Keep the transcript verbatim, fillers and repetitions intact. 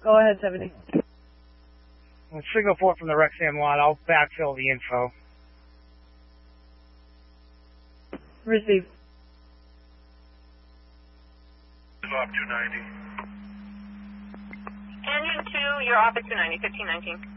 Go ahead, seventy. Well, signal four from the Rexham lot. I'll backfill the info. Receive. Bob two ninety. Engine two, you're off at two ninety, fifteen nineteen.